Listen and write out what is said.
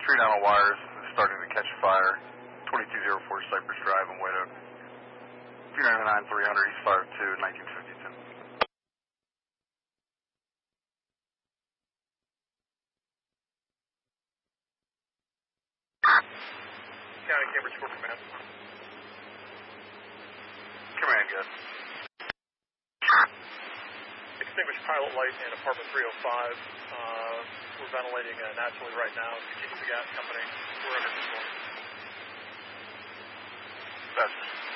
tree down on wires is starting to catch fire. 2204 Cypress Drive in White Oak. 399-300 East 52, 1952. County Cambridge 4 Command. Command, yes. Extinguished pilot light in apartment 305. We're ventilating naturally right now. Continue the gas company. We're under control. That's